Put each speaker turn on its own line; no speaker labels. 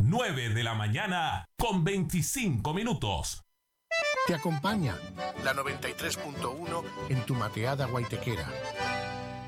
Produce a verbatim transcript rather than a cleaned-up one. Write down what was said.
nueve de la mañana con veinticinco minutos.
Te acompaña la noventa y tres punto uno en tu mateada guaitequera.